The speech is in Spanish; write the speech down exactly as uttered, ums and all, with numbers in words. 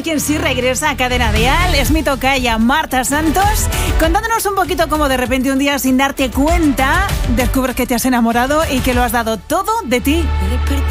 ver quién sí regresa a Cadena Dial. Es mi tocaya Marta Santos, contándonos un poquito cómo de repente un día, sin darte cuenta, descubres que te has enamorado y que lo has dado todo de ti.